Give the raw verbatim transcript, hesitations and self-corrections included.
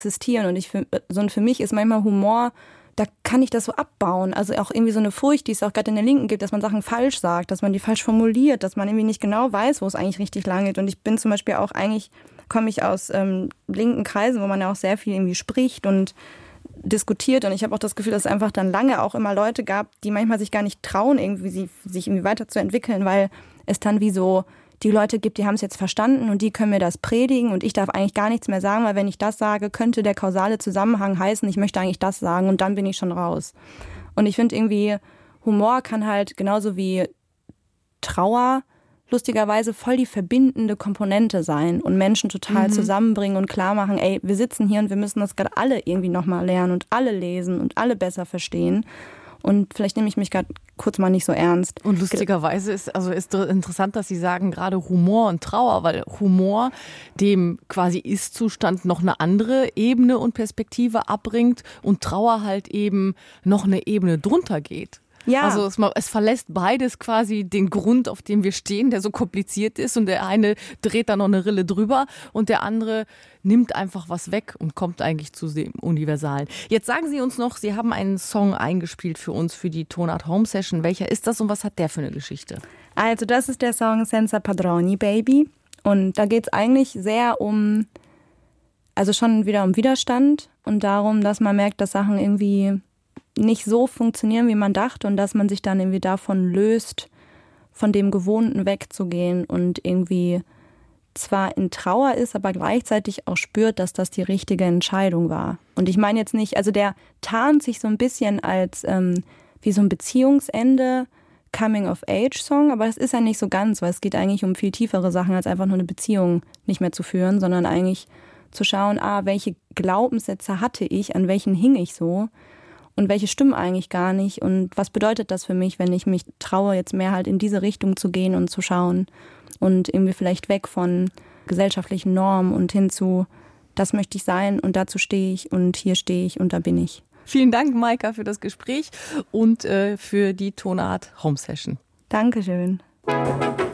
existieren. Und ich für, so für mich ist manchmal Humor, da kann ich das so abbauen. Also auch irgendwie so eine Furcht, die es auch gerade in der Linken gibt, dass man Sachen falsch sagt, dass man die falsch formuliert, dass man irgendwie nicht genau weiß, wo es eigentlich richtig lang geht. Und ich bin zum Beispiel auch eigentlich, komme ich aus ähm, linken Kreisen, wo man ja auch sehr viel irgendwie spricht und diskutiert. Und ich habe auch das Gefühl, dass es einfach dann lange auch immer Leute gab, die manchmal sich gar nicht trauen, irgendwie sie, sich irgendwie weiterzuentwickeln, weil es dann wie so die Leute gibt, die haben es jetzt verstanden und die können mir das predigen und ich darf eigentlich gar nichts mehr sagen, weil wenn ich das sage, könnte der kausale Zusammenhang heißen, ich möchte eigentlich das sagen und dann bin ich schon raus. Und ich finde irgendwie, Humor kann halt genauso wie Trauer lustigerweise voll die verbindende Komponente sein und Menschen total mhm. zusammenbringen und klar machen, ey, wir sitzen hier und wir müssen das gerade alle irgendwie nochmal lernen und alle lesen und alle besser verstehen. Und vielleicht nehme ich mich gerade kurz mal nicht so ernst. Und lustigerweise ist also ist interessant, dass Sie sagen, gerade Humor und Trauer, weil Humor dem quasi Ist-Zustand noch eine andere Ebene und Perspektive abbringt und Trauer halt eben noch eine Ebene drunter geht. Ja. Also es, es verlässt beides quasi den Grund, auf dem wir stehen, der so kompliziert ist und der eine dreht da noch eine Rille drüber und der andere nimmt einfach was weg und kommt eigentlich zu dem Universalen. Jetzt sagen Sie uns noch, Sie haben einen Song eingespielt für uns, für die Tonart Home Session. Welcher ist das und was hat der für eine Geschichte? Also das ist der Song Senza Padroni, Baby. Und da geht es eigentlich sehr um, also schon wieder um Widerstand und darum, dass man merkt, dass Sachen irgendwie nicht so funktionieren, wie man dachte und dass man sich dann irgendwie davon löst, von dem Gewohnten wegzugehen und irgendwie zwar in Trauer ist, aber gleichzeitig auch spürt, dass das die richtige Entscheidung war. Und ich meine jetzt nicht, also der tarnt sich so ein bisschen als ähm, wie so ein Beziehungsende, Coming-of-Age-Song, aber das ist ja nicht so ganz, weil es geht eigentlich um viel tiefere Sachen, als einfach nur eine Beziehung nicht mehr zu führen, sondern eigentlich zu schauen, ah, welche Glaubenssätze hatte ich, an welchen hing ich so und welche stimmen eigentlich gar nicht und was bedeutet das für mich, wenn ich mich traue, jetzt mehr halt in diese Richtung zu gehen und zu schauen und irgendwie vielleicht weg von gesellschaftlichen Normen und hin zu, das möchte ich sein und dazu stehe ich und hier stehe ich und da bin ich. Vielen Dank, Maika, für das Gespräch und äh, für die Tonart Home Session. Dankeschön.